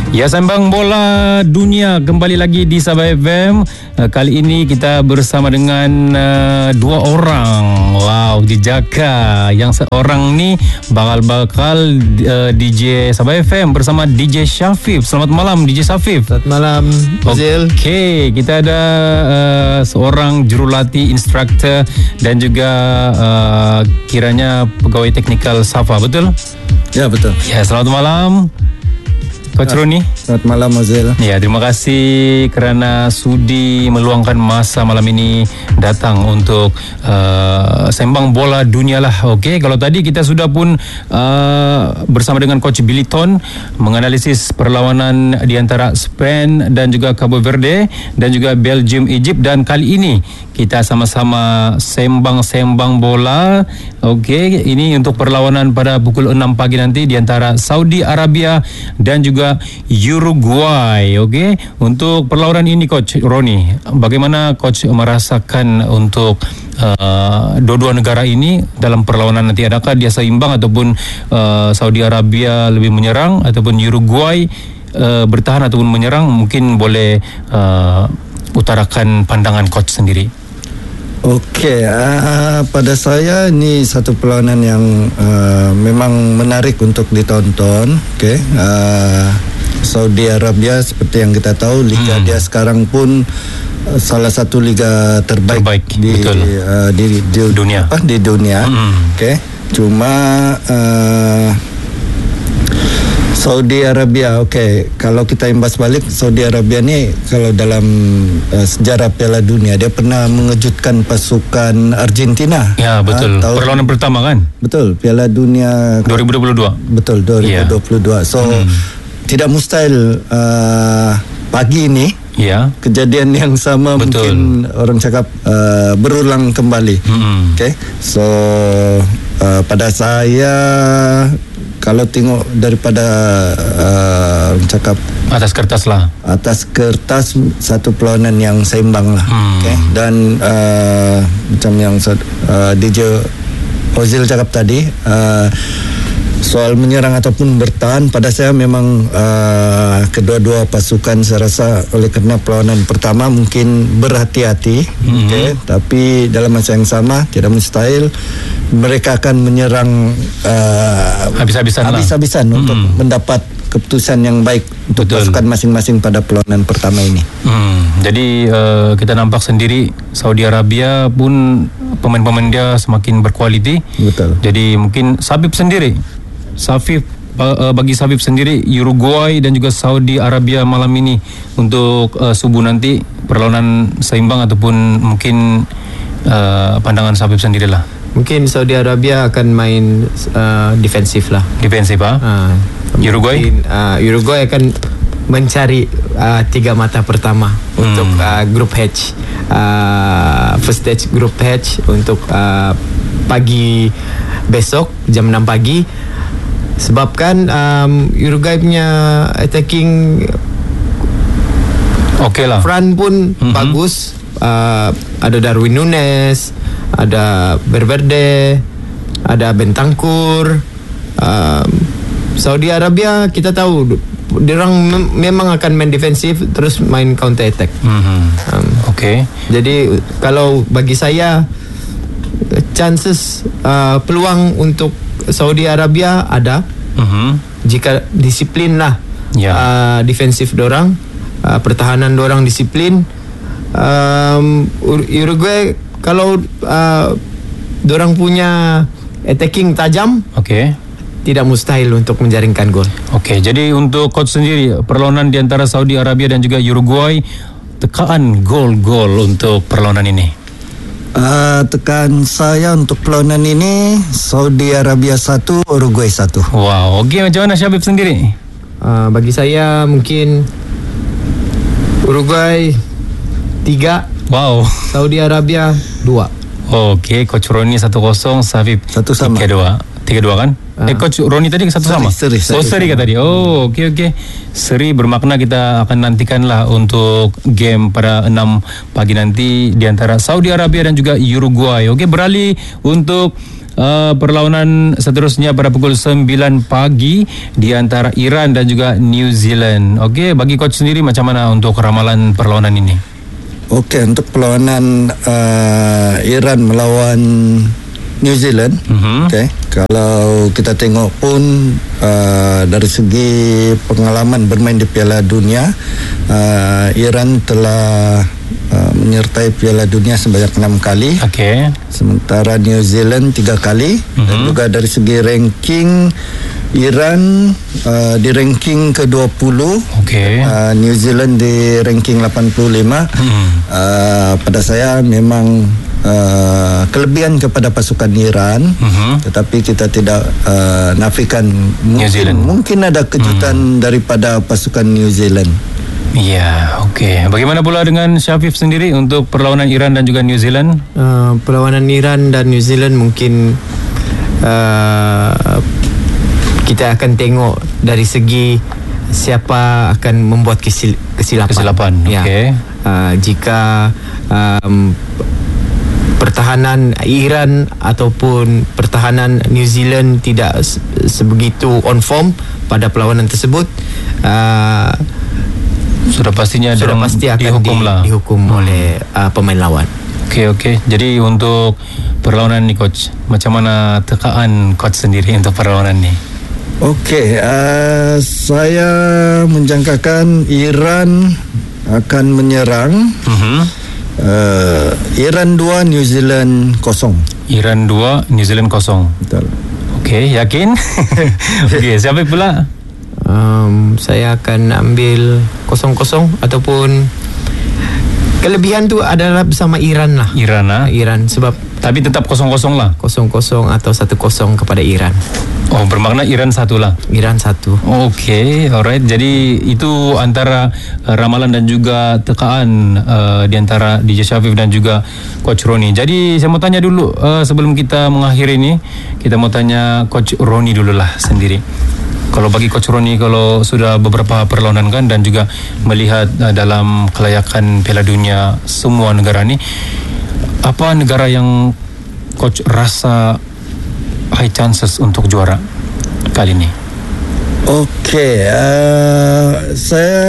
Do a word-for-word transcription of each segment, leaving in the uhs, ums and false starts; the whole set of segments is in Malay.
Ya, sembang bola dunia kembali lagi di Sabah F M. Uh, kali ini kita bersama dengan uh, dua orang. Wow, dijaka. Yang seorang ni bakal-bakal uh, D J Sabah F M bersama D J Syafif. Selamat malam D J Syafif. Selamat malam Zil. Okey, kita ada uh, seorang jurulatih, instruktur dan juga uh, kiranya pegawai teknikal Safa, betul? Ya, betul. Ya, selamat malam Coach Roni. Selamat malam Azil. Ya, terima kasih kerana sudi meluangkan masa malam ini datang untuk uh, sembang bola dunia lah. Okey, kalau tadi kita sudah pun uh, bersama dengan Coach Billy Ton menganalisis perlawanan di antara Spain dan juga Cabo Verde dan juga Belgium Egypt, dan kali ini kita sama-sama sembang-sembang bola. Okey, ini untuk perlawanan pada pukul enam pagi nanti di antara Saudi Arabia dan juga Uruguay. Okey, untuk perlawanan ini Coach Roni, bagaimana Coach merasakan untuk uh, dua-dua negara ini dalam perlawanan nanti? Adakah dia seimbang ataupun uh, Saudi Arabia lebih menyerang ataupun Uruguay uh, bertahan ataupun menyerang? Mungkin boleh uh, utarakan pandangan Coach sendiri. Okey, uh, pada saya ini satu perlawanan yang uh, memang menarik untuk ditonton. Okey, uh, Saudi Arabia seperti yang kita tahu, liga hmm. dia sekarang pun uh, salah satu liga terbaik, terbaik di, uh, di di dunia. Apa, di dunia. Hmm. Okey, cuma uh, Saudi Arabia, okey, kalau kita imbas balik, Saudi Arabia ni kalau dalam uh, sejarah Piala Dunia dia pernah mengejutkan pasukan Argentina. Ya, betul. Uh, perlawanan pertama kan? Betul, Piala Dunia dua ribu dua puluh dua. Betul, dua ribu dua puluh dua. Yeah. So hmm. tidak mustahil uh, pagi ini ya, kejadian yang sama betul. Mungkin orang cakap uh, berulang kembali. Hmm. Okey. So uh, pada saya, kalau tengok daripada uh, cakap atas kertas lah, atas kertas satu perlawanan yang seimbang lah. Hmm. Okay? Dan uh, macam yang uh, D J Ozil cakap tadi, uh, soal menyerang ataupun bertahan, pada saya memang uh, kedua-dua pasukan saya rasa oleh kerana perlawanan pertama mungkin berhati-hati. Hmm. Okay? Tapi dalam masa yang sama tidak mustahil mereka akan menyerang uh, habis-habisan, habis-habisan lah. Untuk hmm. mendapat keputusan yang baik untuk betul. Pasukan masing-masing pada perlawanan pertama ini. Hmm. Jadi uh, kita nampak sendiri Saudi Arabia pun pemain-pemain dia semakin berkualiti. Betul. Jadi mungkin Syafif sendiri, Syafif uh, bagi Syafif sendiri, Uruguay dan juga Saudi Arabia malam ini untuk uh, subuh nanti perlawanan seimbang ataupun mungkin uh, pandangan Syafif sendirilah. Mungkin Saudi Arabia akan main uh, defensif lah. Defensif ah. Uh, Uruguay? Mungkin, uh, Uruguay akan mencari uh, tiga mata pertama hmm. untuk uh, Group H. Uh, first stage Group H untuk uh, pagi besok jam enam pagi. Sebabkan um, Uruguay punya attacking okey lah. Front pun mm-hmm. bagus. Uh, ada Darwin Núñez, ada Valverde, ada Bentancur. uh, Saudi Arabia kita tahu diorang mem- memang akan main defensif terus main counter attack. Mm-hmm. um, Okey. Jadi kalau bagi saya chances uh, peluang untuk Saudi Arabia ada mm-hmm. jika disiplin lah yeah. uh, defensif dorang, uh, pertahanan dorang disiplin. um, Uruguay kalau uh, dorang punya attacking tajam, okey, tidak mustahil untuk menjaringkan gol. Okey, jadi untuk coach sendiri, perlawanan di antara Saudi Arabia dan juga Uruguay, tekaan gol-gol untuk perlawanan ini. Uh, tekan saya untuk perlawanan ini Saudi Arabia satu, Uruguay satu. Wow, okey, macam mana Syafif sendiri? Uh, bagi saya mungkin Uruguay tiga, wow, Saudi Arabia dua. Okey, Coach Roni satu kosong, Syafif satu sama. tiga dua. tiga dua kan? Uh. Eh, Coach Roni tadi satu sama? Seri, seri, oh, seri kan tadi? Oh, okey, okey. Seri bermakna kita akan nantikanlah untuk game pada enam pagi nanti di antara Saudi Arabia dan juga Uruguay. Okey, beralih untuk uh, perlawanan seterusnya pada pukul sembilan pagi di antara Iran dan juga New Zealand. Okey, bagi coach sendiri macam mana untuk ramalan perlawanan ini? Okey, untuk perlawanan uh, Iran melawan New Zealand, uh-huh. okay, kalau kita tengok pun uh, dari segi pengalaman bermain di Piala Dunia, uh, Iran telah uh, menyertai Piala Dunia sebanyak enam kali, okay. sementara New Zealand tiga kali, uh-huh. dan juga dari segi ranking Iran uh, di ranking ke dua puluh, okay. uh, New Zealand di ranking lapan puluh lima. uh-huh. uh, pada saya memang Uh, kelebihan kepada pasukan Iran, uh-huh. tetapi kita tidak uh, nafikan mungkin, mungkin ada kejutan uh-huh. daripada pasukan New Zealand. Ya, okey. Bagaimana pula dengan Syafif sendiri untuk perlawanan Iran dan juga New Zealand? Uh, perlawanan Iran dan New Zealand mungkin uh, kita akan tengok dari segi siapa akan membuat kesil- kesilapan. Kesilapan, ya. Okey. Uh, jika um, pertahanan Iran ataupun pertahanan New Zealand tidak sebegitu on form pada perlawanan tersebut, uh, sudah pastinya sudah pasti akan dihukum, di, lah. dihukum hmm. oleh uh, pemain lawan. Okey, okey. Jadi untuk perlawanan ni coach, macam mana tekaan coach sendiri untuk perlawanan ni? Okey, uh, saya menjangkakan Iran akan menyerang. Uh-huh. Uh, Iran dua, New Zealand kosong. Iran dua, New Zealand kosong. Betul. Okey, yakin? Okey, siapa pula? Um, saya akan ambil kosong-kosong ataupun kelebihan tu adalah bersama Iran lah. Iran lah. Iran sebab tapi tetap kosong-kosong lah. Kosong-kosong atau satu kosong kepada Iran. Oh, bermakna Iran satu lah. Iran satu. Okey, alright. Jadi itu antara uh, ramalan dan juga tekaan uh, di antara D J Syafif dan juga Coach Roni. Jadi saya mau tanya dulu uh, sebelum kita mengakhiri ini, kita mau tanya Coach Roni dululah sendiri. Kalau bagi Coach Roni, kalau sudah beberapa perlawanan kan dan juga melihat uh, dalam kelayakan Piala Dunia semua negara ni, apa negara yang Coach rasa high chances untuk juara kali ini? Okey, uh, saya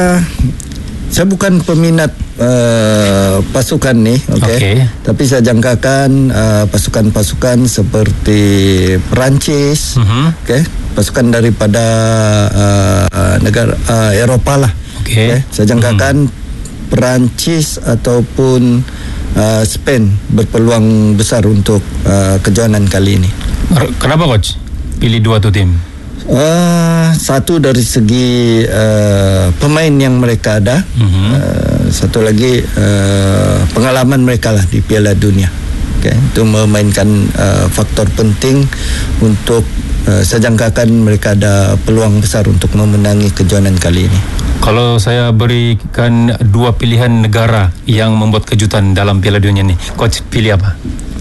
saya bukan peminat uh, pasukan ni, okey. Okay. Tapi saya jangkakan uh, pasukan-pasukan seperti Perancis, uh-huh. okey, pasukan daripada uh, negara uh, Eropah lah. Okey. Okay. Saya jangkakan uh-huh. Perancis ataupun uh, Spain berpeluang besar untuk uh, kejohanan kali ini. Kenapa coach pilih dua tu tim? Uh, satu dari segi uh, pemain yang mereka ada, uh-huh. uh, satu lagi uh, pengalaman mereka lah di Piala Dunia. Okay, itu memainkan uh, faktor penting untuk uh, saya jangkakan mereka ada peluang besar untuk memenangi kejohanan kali ini. Kalau saya berikan dua pilihan negara yang membuat kejutan dalam Piala Dunia ni, coach pilih apa?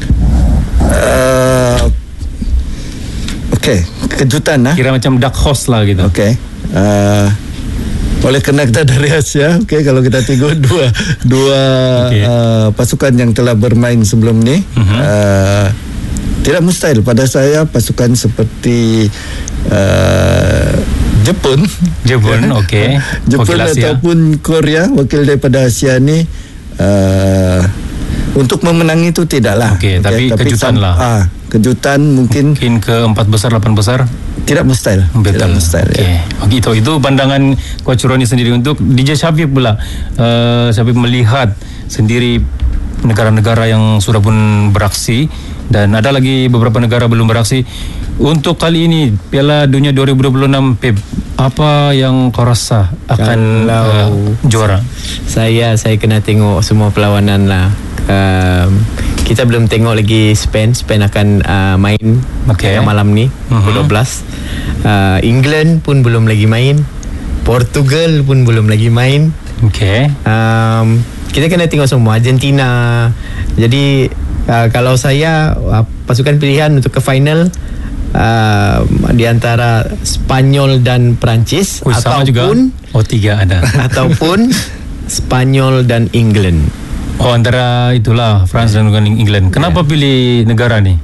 Uh, Okey, kejutan lah. Kira macam dark horse lah gitu. Okey. Uh, oleh kerana kita dari Asia, okey, kalau kita tengok dua dua okay. uh, pasukan yang telah bermain sebelum ni, uh-huh. uh, tidak mustahil pada saya pasukan seperti uh, Jepun, Jepun, okey. Jepun ataupun Korea, wakil daripada Asia ni, uh, untuk memenangi itu tidaklah. Okey, okay, tapi, tapi kejutan sam- lah. Ah, kejutan mungkin mungkin ke empat besar, lapan besar. Tidak mustahil. Betul. Tidak mustahil. Okey. Ya. Okey, itu itu pandangan Coach Roni sendiri. Untuk D J Syafif pula, uh, Syafif melihat sendiri negara-negara yang sudah pun beraksi dan ada lagi beberapa negara belum beraksi. Untuk kali ini Piala Dunia dua ribu dua puluh enam, Pep, apa yang kau rasa akan uh, juara? Saya saya kena tengok semua perlawanan lah. Um, kita belum tengok lagi Spain. Spain akan uh, main okay. malam ni uh-huh. pukul dua belas. Uh, England pun belum lagi main. Portugal pun belum lagi main. Okay. Um, kita kena tengok semua. Argentina. Jadi uh, kalau saya uh, pasukan pilihan untuk ke final uh, di antara Spanyol dan Perancis. Oh, sama ataupun juga. Oh, tiga ada. Ataupun Spanyol dan England. Oh, antara itulah France dan England. Kenapa yeah. pilih negara ni?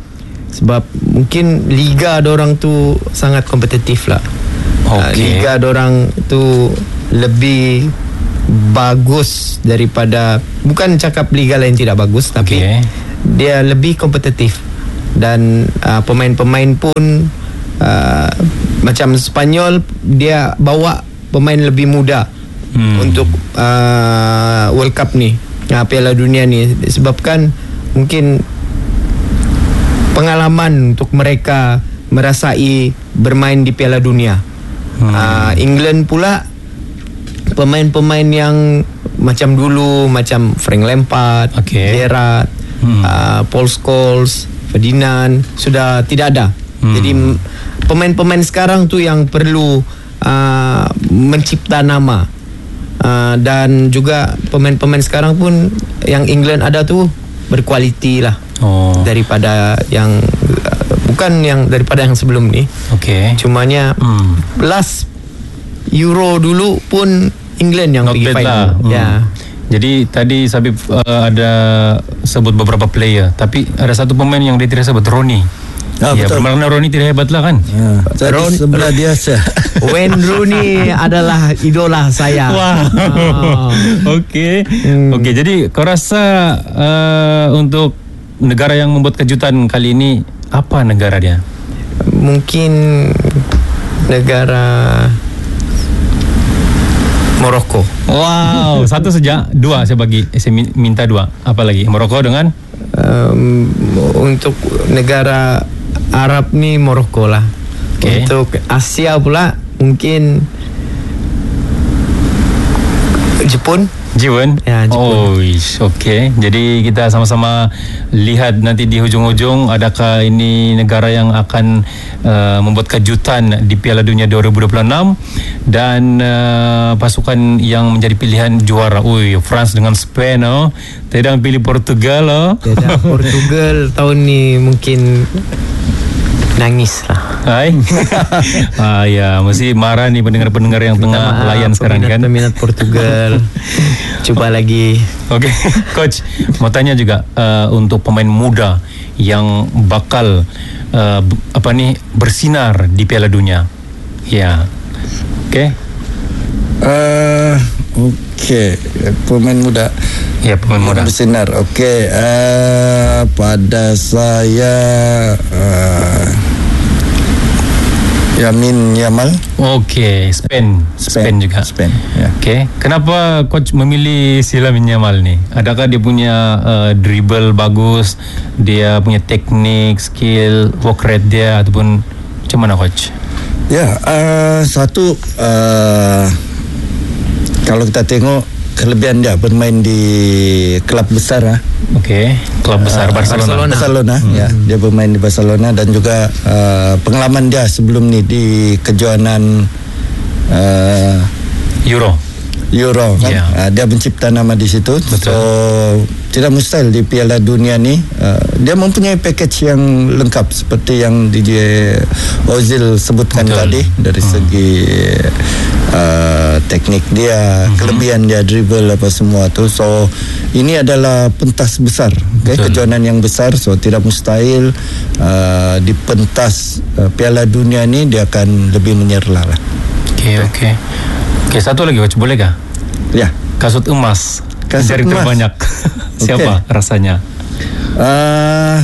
Sebab mungkin liga dorang tu sangat kompetitif lah. Okay. Uh, liga dorang tu lebih bagus daripada, bukan cakap liga lain tidak bagus, tapi Okay. dia lebih kompetitif. Dan uh, pemain-pemain pun uh, macam Spanyol, dia bawa pemain lebih muda hmm. untuk uh, World Cup ni, uh, Piala Dunia ni, disebabkan mungkin pengalaman untuk mereka merasai bermain di Piala Dunia. hmm. uh, England pula pemain-pemain yang macam dulu, macam Frank Lampard, okay. Gerrard, hmm. uh, Paul Scholes, Ferdinand sudah tidak ada. hmm. Jadi pemain-pemain sekarang tu yang perlu uh, mencipta nama, uh, dan juga pemain-pemain sekarang pun yang England ada tu berkualiti lah. Oh. Daripada yang uh, bukan yang daripada yang sebelum ni. Okay. Cumanya hmm. last Euro dulu pun England yang Not pergi lah. final. hmm. Ya. Jadi tadi Sabib uh, ada sebut beberapa player, tapi ada satu pemain yang dia tidak sebut, Rooney. Ah, ya, bermakna Rooney tidak hebat lah kan? Ya. Ron, sebelah dia saya. Wayne Rooney adalah idola saya. Wow. Oh. Okey. Hmm. Okey, jadi kau rasa uh, untuk negara yang membuat kejutan kali ini, apa negara dia? Mungkin negara Morocco. Wow, satu saja, dua saya bagi. Saya minta dua. Apa lagi? Morocco dengan um, untuk negara Arab ni Morocco lah. Okay. Untuk Asia pula mungkin Jepun. Jepun? Ya, Jepun. Oh, okey. Jadi kita sama-sama lihat nanti di hujung-hujung adakah ini negara yang akan uh, membuat kejutan di Piala Dunia dua ribu dua puluh enam, dan uh, pasukan yang menjadi pilihan juara. Ui, France dengan Spain, oh. Tidak pilih Portugal, oh. Tidak, Portugal tahun ni mungkin nangis lah. Hai. ah, ya, mesti marah nih pendengar-pendengar yang tengah maaf, layan sekarang kan. Peminat Portugal. Coba lagi. Okey, coach, mau tanya juga uh, untuk pemain muda yang bakal uh, apa nih bersinar di Piala Dunia. Ya. Okey. Uh, Okey, pemain muda. Ya, pemain muda. Bersinar. Okey, uh, pada saya uh, Yamin Yamal. Okey, Spain. Spain. Spain juga. Spain. Ya. Okey, kenapa coach memilih si Yamin Yamal ni? Adakah dia punya uh, dribble bagus, dia punya teknik, skill, work rate dia, ataupun macam mana coach? Ya, uh, satu uh, kalau kita tengok kelebihan dia bermain di klub besar, ah. Okey, klub besar uh, Barcelona. Barcelona, Barcelona hmm. ya, dia bermain di Barcelona, dan juga uh, pengalaman dia sebelum ni di kejuaraan uh, Euro. Euro kan, yeah. uh, dia mencipta nama di situ. Betul. So tidak mustahil di Piala Dunia ni uh, dia mempunyai package yang lengkap seperti yang D J Ozil sebutkan. Betul. Tadi dari hmm. segi uh, teknik dia, hmm. kelebihan dia, dribble apa semua tu. So ini adalah pentas besar, okay? Kejuaraan yang besar. So tidak mustahil uh, di pentas uh, Piala Dunia ni dia akan lebih menyerlah lah. Okey, okey. Okey, satu lagi coach, boleh kah? Ya. Kasut emas. Kasut Jari emas terbanyak. Siapa okay. rasanya? Uh,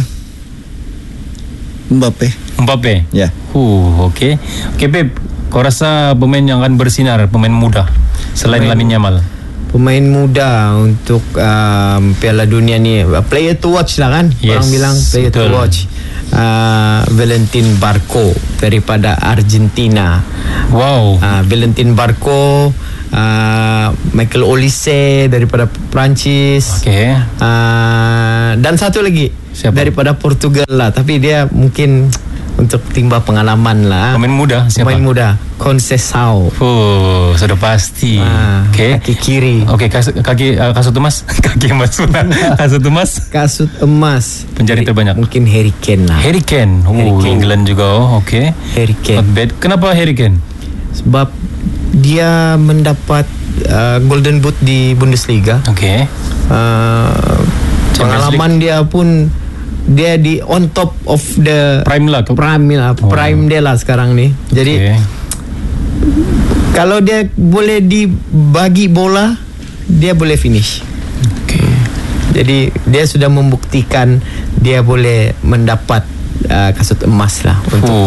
Mbappe. Mbappe. Ya. Yeah. Uh, okey. Okey, Pep, kau rasa pemain yang akan bersinar, pemain muda selain pemain, Lamine Yamal? Pemain muda untuk um, Piala Dunia ni, player to watch lah kan? Yes, orang bilang player betul. to watch. Uh, Valentin Barco daripada Argentina. Wow. Uh, Valentin Barco, uh, Michael Olise daripada Perancis. Okey. Uh, dan satu lagi siapa? Daripada Portugal lah, tapi dia mungkin untuk timba pengalaman lah. Pemain muda siapa? Pemain muda, Conceição. Oh, sudah pasti. Ah, okey. Kaki kiri. Okey, kas, kaki uh, kasut emas, kaki emas sudah. Kasut emas. Kasut emas. Penjari terbanyak. Mungkin Harry Kane lah. Harry Kane. Oh, Harry Kane. England juga. Oh, okey. Harry Kane. Not bad. Kenapa Harry Kane? Sebab dia mendapat uh, Golden Boot di Bundesliga. Okey. Uh, pengalaman dia pun dia di on top of the Prime lah. prime lah, prime Oh. dia lah sekarang ni. Jadi Okay. kalau dia boleh dibagi bola, dia boleh finish. Okay. Jadi dia sudah membuktikan dia boleh mendapat uh, kasut emas lah untuk Oh.